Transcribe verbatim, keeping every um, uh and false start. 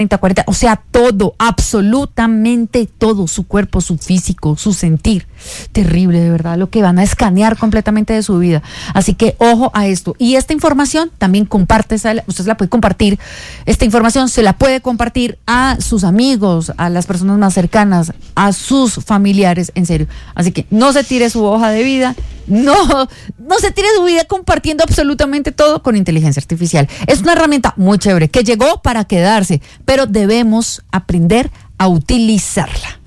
treinta, cuarenta, o sea, todo, absolutamente todo, su cuerpo, su físico, su sentir. Terrible, de verdad, lo que van a escanear completamente de su vida. Así que ojo a esto. Y esta información también comparte, usted la puede compartir, esta información se la puede compartir a sus amigos, a las personas más cercanas, a sus familiares, en serio. Así que no se tire su hoja de vida, no, no se tire su vida compartiendo absolutamente todo con inteligencia artificial. Es una herramienta muy chévere que llegó para quedarse, pero debemos aprender a utilizarla.